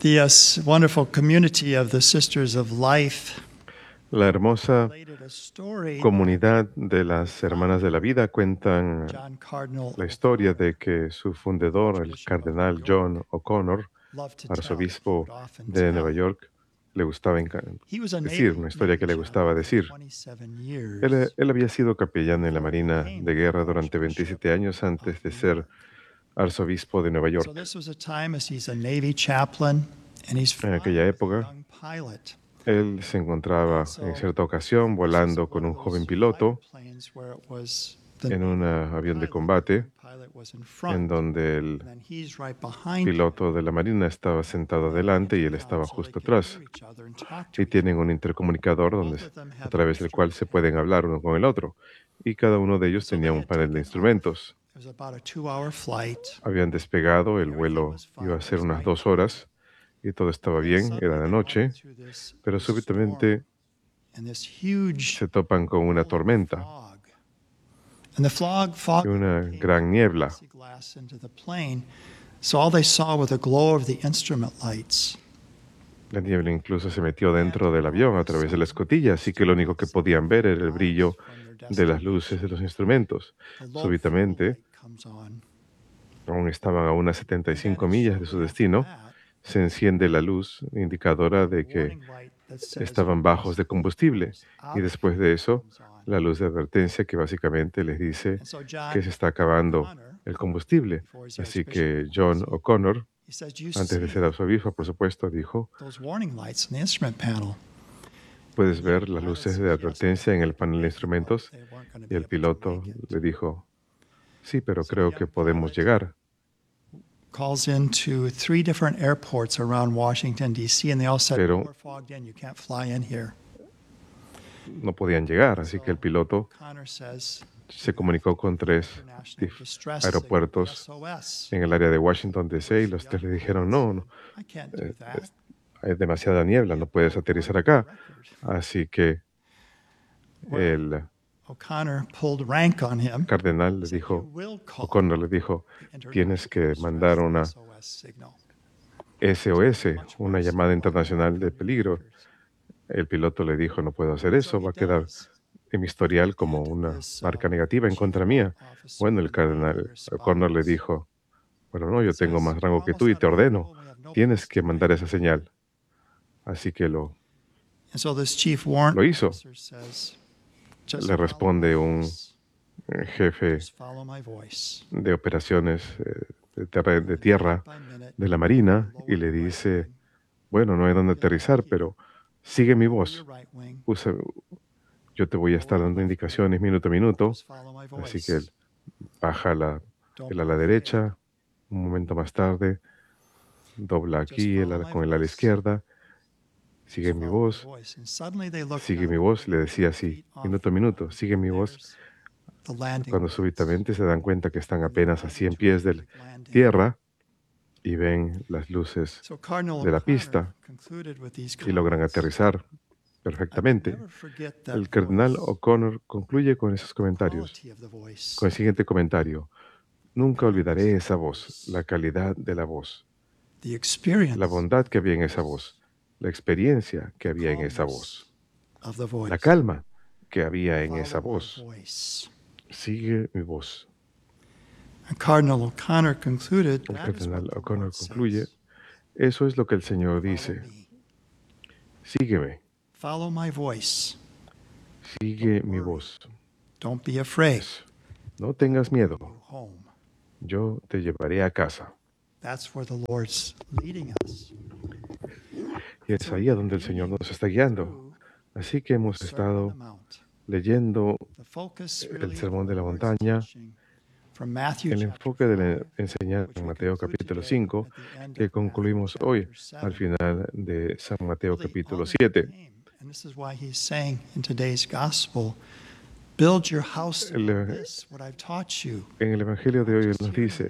The wonderful community of the Sisters of Life La hermosa related a story comunidad de las Hermanas de la Vida cuentan John Cardinal la historia O'Connor, de que su fundador, el Archbishop of New cardenal York, John O'Connor, loved to tell. He arzobispo would often de Nueva tell. York, le gustaba He was a decir, una historia que le gustaba chaplain decir. for 27 years Él había sido capellán en la before he Marina became de guerra the durante Archbishop 27 años antes of de New ser York. arzobispo de Nueva So York. this was a time as he's a Navy chaplain and he's En flying aquella with a época, young pilot. él se encontraba en cierta ocasión volando con un joven piloto en un avión de combate en donde el piloto de la Marina estaba sentado adelante y él estaba justo atrás. Y tienen un intercomunicador a través del cual se pueden hablar uno con el otro. Y cada uno de ellos tenía un panel de instrumentos. Habían despegado, el vuelo iba a ser unas 2 horas y todo estaba bien, era de noche, pero súbitamente se topan con una tormenta y una gran niebla. La niebla incluso se metió dentro del avión a través de la escotilla, así que lo único que podían ver era el brillo de las luces de los instrumentos. Súbitamente, aún estaban a unas 75 millas de su destino, se enciende la luz indicadora de que estaban bajos de combustible. Y después de eso, la luz de advertencia que básicamente les dice que se está acabando el combustible. Así que John O'Connor, antes de ser arzobispo, por supuesto, dijo: puedes ver las luces de advertencia en el panel de instrumentos. Y el piloto le dijo: sí, pero creo que podemos llegar. Calls into 3 different airports around Washington, D.C., and they all said, Pero "We're fogged in, you can't fly in here." no podían llegar, así que el piloto O'Connor says, se comunicó con 3 aeropuertos en el área de Washington, D.C., y los 3 le dijeron: no, "I can't do that." hay demasiada niebla, no puedes aterrizar acá. Así que el O'Connor pulled rank on him. cardenal le dijo, O'Connor le dijo: tienes que mandar una SOS, una llamada internacional de peligro. El piloto le dijo: no puedo hacer eso, va a quedar en mi historial como una marca negativa en contra mía. Bueno, el cardenal O'Connor le dijo: bueno, no, yo tengo más rango que tú y te ordeno, tienes que mandar esa señal. Así que lo hizo. Le responde un jefe de operaciones de tierra de la Marina y le dice: bueno, no hay dónde aterrizar, pero sigue mi voz. Yo te voy a estar dando indicaciones minuto a minuto. Así que él baja el ala derecha, un momento más tarde dobla aquí con el ala izquierda. Sigue mi voz, le decía así, minuto a minuto, sigue mi voz. Cuando súbitamente se dan cuenta que están apenas a 100 pies de tierra y ven las luces de la pista y logran aterrizar perfectamente. El cardenal O'Connor concluye con esos comentarios, con el siguiente comentario: nunca olvidaré esa voz, la calidad de la voz, la bondad que había en esa voz, la experiencia que había en esa voz, la calma que había en esa voz. Sigue mi voz. El cardenal O'Connor concluye: eso es lo que el Señor dice. Sígueme. Sigue mi voz. Don't be afraid. No tengas miedo. Yo te llevaré a casa. That's where the Lord's leading us. Y es ahí a donde el Señor nos está guiando. Así que hemos estado leyendo el Sermón de la Montaña, el enfoque de la enseñanza en Mateo capítulo 5, que concluimos hoy al final de San Mateo capítulo 7. En el Evangelio de hoy Él nos dice: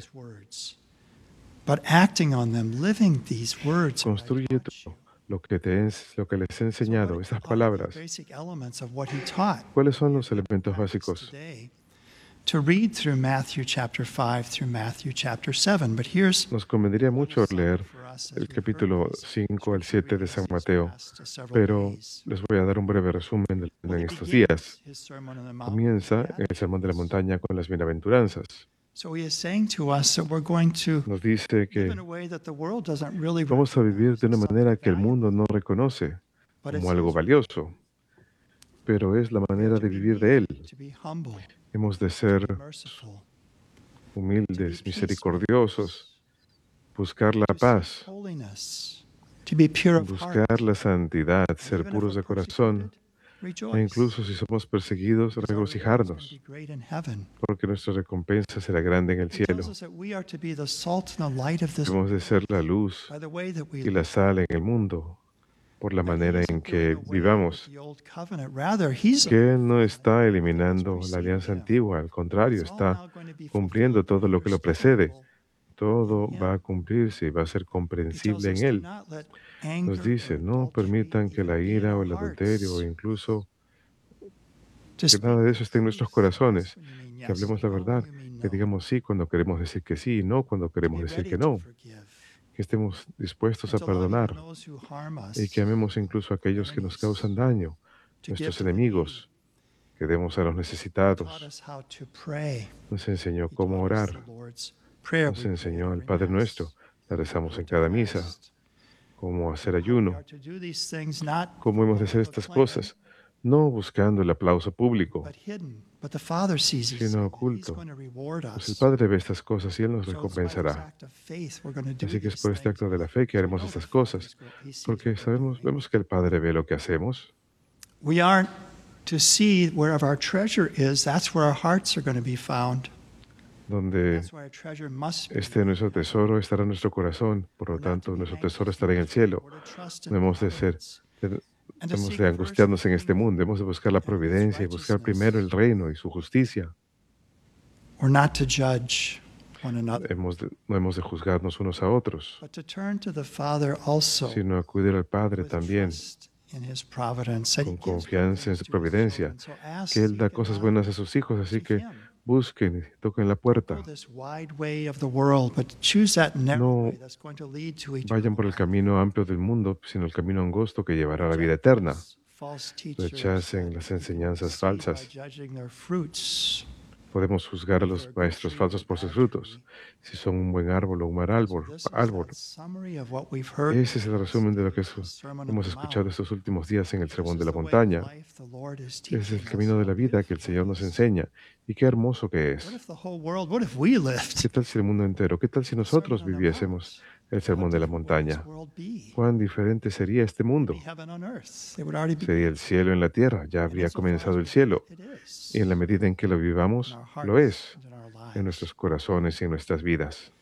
construye lo que les he enseñado, esas palabras. ¿Cuáles son los elementos básicos? to read through Matthew chapter 5 through Matthew chapter 7, but here's Nos convendría what mucho is leer for us as el we've heard capítulo this, 5 al 7 de San these Mateo, past several pero days. les voy a dar un breve resumen Well, en he estos begins días. his Sermon on the Mount with Comienza the en el Sermón de la Beatitudes. Montaña con las bienaventuranzas. So he is saying to us that we're going to Nos dice live que in a way that the world doesn't really vamos a vivir recognize de una as manera something que el mundo no valuable, reconoce but como it's algo his way. valioso, pero es la We are manera to de be vivir de Él. meek, to be humble, Hemos de to ser be merciful, to be humildes, peacemakers, misericordiosos, buscar la to seek paz, holiness, to be pure of heart, buscar la santidad, and ser even if puros we're de corazón, persecuted, e rejoice, incluso si somos perseguidos, because our reward is going to be regocijarnos, great in heaven. porque nuestra recompensa será grande en el He tells cielo. us that we are to be the salt and the light of this Debemos de world ser la luz by the way that we y la live. sal en el mundo, por la That he manera en isn't doing que away with vivamos, the old covenant. Rather, he's que Él no está because eliminando we la receive alianza him. antigua, al contrario, It's all está now going to be cumpliendo fulfilled and todo lo que lo precede. understandable Todo in va a him. cumplirse y va a ser He tells comprensible us, en do Él. not let Nos anger dice, or no adultery permitan que even la be in ira o our el adulterio o hearts. incluso To que speak nada de the eso esté en nuestros truth, yes corazones, when you mean que yes, hablemos la no when verdad, you mean que no. digamos sí cuando queremos decir que sí y no cuando To queremos be decir ready que to no, forgive. que estemos dispuestos And a to love even perdonar those who harm y que us, amemos incluso a our aquellos que nos causan enemies. daño, To give nuestros to the needy. enemigos, que demos a los He taught necesitados. us how to pray. Nos enseñó He cómo taught us the orar, Lord's Prayer nos we pray at enseñó el every Padre Nuestro, Mass, la how rezamos en to cada misa, fast, cómo hacer how we are ayuno, to do these things not cómo for hemos de hacer public estas acclaim, cosas, no buscando el aplauso público, but hidden. But the Father sees these sino things, and He's oculto. going to reward Pues el us. Padre ve estas cosas y Él nos So it's by this recompensará. act of faith we're going to do Así que es these por este things. acto de la fe que Because we haremos know the estas cosas, He sees porque what we're doing. vemos que el Padre ve lo que hacemos. We aren't to see wherever our treasure is, that's where our hearts are going to be found. Donde That's where our treasure must be. esté nuestro tesoro, estará nuestro corazón. Por lo We're not to tanto, be nuestro anxious tesoro in estará en el this world. cielo. We're to trust in No hemos de providence. And to hemos seek de first the angustiarnos en este kingdom mundo. Hemos de buscar la and His providencia y buscar primero el righteousness. reino y su justicia. We're not to judge one another, No hemos de juzgarnos unos a otros, but to turn to the Father also sino acudir al Padre with también, trust in His providence. That He con gives good confianza en things su to His providencia, children. So ask, que Él da seek, and cosas knock. buenas a sus hijos, así Seek que Him. busquen y toquen la puerta. Go this wide way of the world, but choose that narrow No way that's going to lead to vayan eternal por el life. camino amplio del mundo, sino el camino angosto que llevará a la vida eterna. False teachers Rechacen that las people enseñanzas deceive by falsas. judging their fruits. Podemos juzgar a los maestros falsos por sus frutos, si son un buen árbol o un mal árbol. Ese es el resumen de lo que hemos escuchado estos últimos días en el Sermón de la Montaña. Ese es el camino de la vida que el Señor nos enseña. Y qué hermoso que es. ¿Qué tal si el mundo entero? ¿Qué tal si nosotros viviésemos el Sermón de la Montaña? ¿Cuán diferente sería este mundo? Sería el cielo en la tierra, ya habría comenzado el cielo. Y en la medida en que lo vivamos, lo es, en nuestros corazones y en nuestras vidas.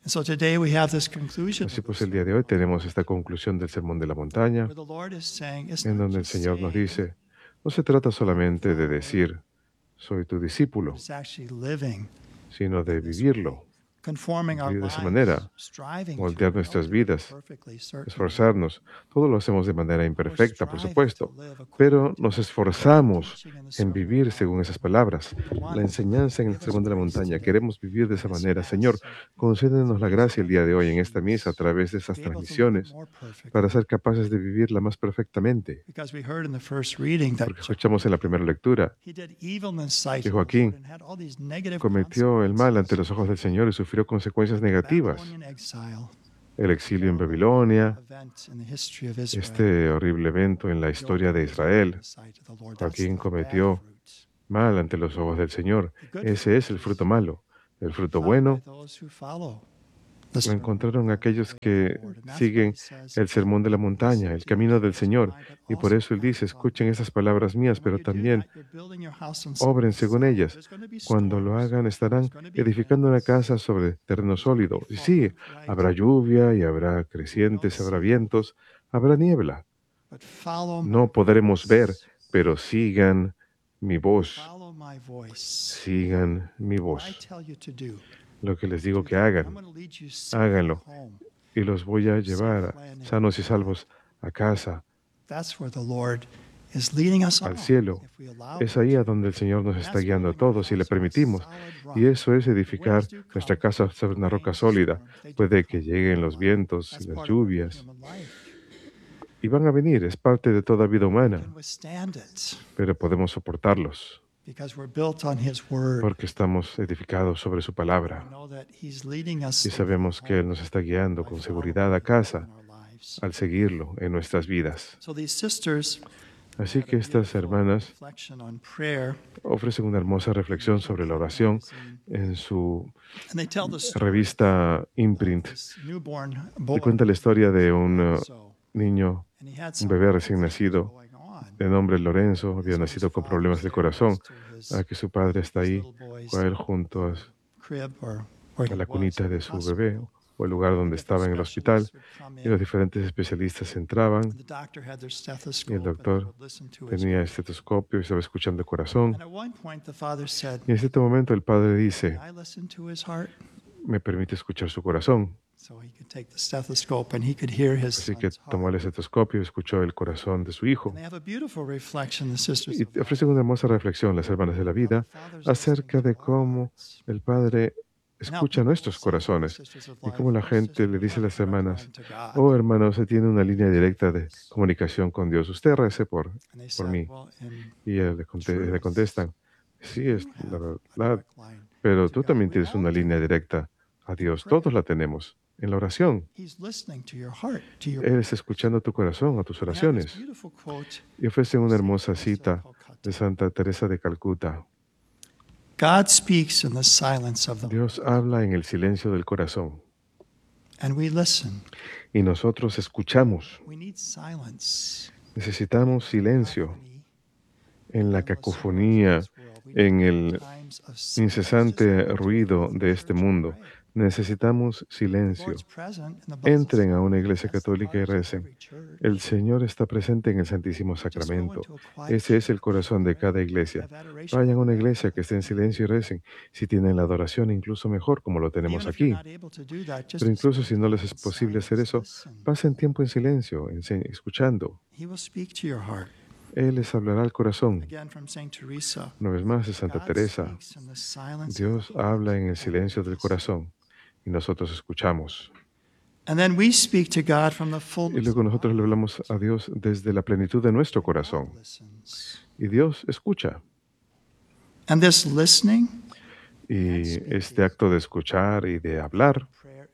Así pues, el día de hoy tenemos esta conclusión del Sermón de la Montaña, en donde el Señor nos dice, no se trata solamente de decir, soy tu discípulo, sino de vivirlo. Vivir de esa manera, moldear nuestras vidas, esforzarnos. Todo lo hacemos de manera imperfecta, por supuesto, pero nos esforzamos en vivir según esas palabras. La enseñanza en el Sermón de la Montaña, queremos vivir de esa manera. Señor, concédenos la gracia el día de hoy en esta misa a través de estas transmisiones para ser capaces de vivirla más perfectamente. Porque escuchamos en la primera lectura que Joaquín cometió el mal ante los ojos del Señor y sufrió consecuencias negativas. El exilio en Babilonia, este horrible evento en la historia de Israel. Joaquín cometió mal ante los ojos del Señor. Ese es el fruto malo. El fruto bueno lo encontraron aquellos que siguen el Sermón de la Montaña, el camino del Señor. Y por eso Él dice, escuchen esas palabras mías, pero también obren según ellas. Cuando lo hagan, estarán edificando una casa sobre terreno sólido. Y sí, habrá lluvia y habrá crecientes, habrá vientos, habrá niebla. No podremos ver, pero sigan mi voz. Sigan mi voz. Lo que les digo que hagan, háganlo. Y los voy a llevar sanos y salvos a casa. al cielo. Es ahí a donde el Señor nos está guiando a todos si le permitimos. Y eso es edificar nuestra casa sobre una roca sólida. Puede que lleguen los vientos y las lluvias. Y van a venir, es parte de toda vida humana, pero podemos soportarlos porque estamos edificados sobre su palabra y sabemos que Él nos está guiando con seguridad a casa al seguirlo en nuestras vidas. Así que estas hermanas ofrecen una hermosa reflexión sobre la oración en su revista Imprint. Y cuenta la historia de un niño, un bebé recién nacido, de nombre Lorenzo, había nacido con problemas del corazón, a que su padre está ahí con él junto a la cunita de su bebé, o el lugar donde estaba en el hospital, y los diferentes especialistas entraban, y el doctor tenía el estetoscopio y estaba escuchando el corazón. Y en cierto momento el padre dice, ¿me permite escuchar su corazón? Así que tomó el estetoscopio y escuchó el corazón de su hijo. Y ofrecen una hermosa reflexión, las hermanas de la vida, acerca de cómo el Padre escucha nuestros corazones y cómo la gente le dice a las hermanas, oh hermanos, se tiene una línea directa de comunicación con Dios. Usted rece por mí. Y le contestan, sí, es la verdad, pero tú también tienes una línea directa a Dios. Todos la tenemos. En la oración, Él está escuchando tu corazón, a tus oraciones. Y ofrece una hermosa cita de Santa Teresa de Calcuta. Dios habla en el silencio del corazón. Y nosotros escuchamos. Necesitamos silencio en la cacofonía, en el incesante ruido de este mundo. Necesitamos silencio. Entren a una iglesia católica y recen. El Señor está presente en el Santísimo Sacramento. Ese es el corazón de cada iglesia. Vayan a una iglesia que esté en silencio y recen. Si tienen la adoración, incluso mejor, como lo tenemos aquí. Pero incluso si no les es posible hacer eso, pasen tiempo en silencio, escuchando. Él les hablará al corazón. Una vez más, de Santa Teresa, Dios habla en el silencio del corazón y nosotros escuchamos. Y luego nosotros le hablamos a Dios desde la plenitud de nuestro corazón. Y Dios escucha. Y este acto de escuchar y de hablar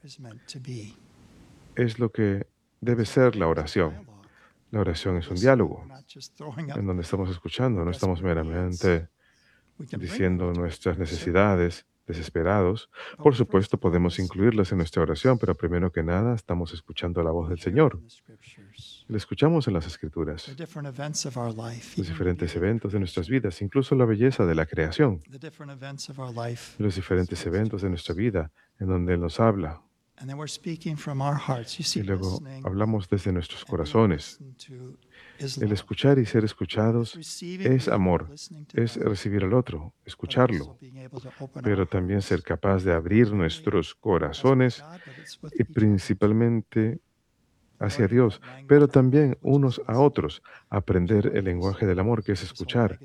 es lo que debe ser la oración. La oración es un diálogo en donde estamos escuchando, no estamos meramente diciendo nuestras necesidades, desesperados. Por supuesto, podemos incluirlas en nuestra oración, pero primero que nada estamos escuchando la voz del Señor. Le escuchamos en las Escrituras, los diferentes eventos de nuestras vidas, incluso la belleza de la creación, los diferentes eventos de nuestra vida en donde Él nos habla. Y luego hablamos desde nuestros corazones. El escuchar y ser escuchados es amor, es recibir al otro, escucharlo, pero también ser capaz de abrir nuestros corazones y principalmente hacia Dios, pero también unos a otros, aprender el lenguaje del amor, que es escuchar,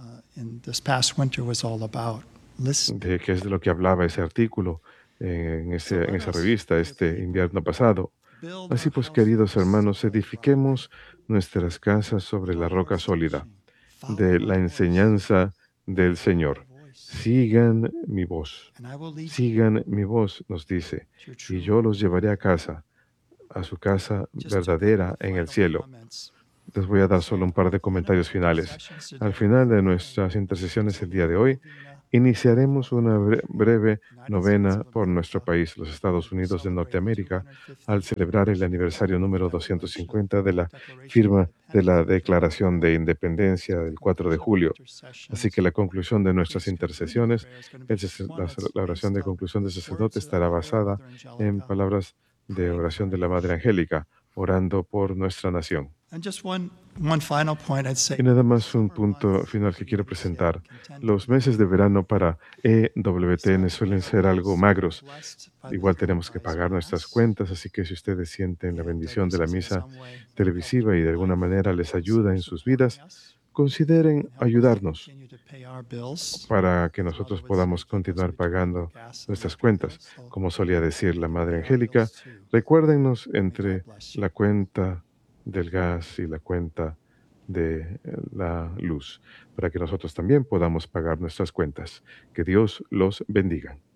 de que es de lo que hablaba ese artículo en esa revista este invierno pasado. Así pues, queridos hermanos, edifiquemos nuestras casas sobre la roca sólida de la enseñanza del Señor. Sigan mi voz, nos dice, y yo los llevaré a casa, a su casa verdadera en el cielo. Les voy a dar solo un par de comentarios finales. Al final de nuestras intercesiones el día de hoy, iniciaremos una breve novena por nuestro país, los Estados Unidos de Norteamérica, al celebrar el aniversario número 250 de la firma de la Declaración de Independencia del 4 de julio. Así que la conclusión de nuestras intercesiones, la oración de conclusión del sacerdote estará basada en palabras de oración de la Madre Angélica, orando por nuestra nación. Y nada más un punto final que quiero presentar. Los meses de verano para EWTN suelen ser algo magros. Igual tenemos que pagar nuestras cuentas, así que si ustedes sienten la bendición de la misa televisiva y de alguna manera les ayuda en sus vidas, consideren ayudarnos para que nosotros podamos continuar pagando nuestras cuentas. Como solía decir la Madre Angélica, recuérdennos entre la cuenta del gas y la cuenta de la luz, para que nosotros también podamos pagar nuestras cuentas. Que Dios los bendiga.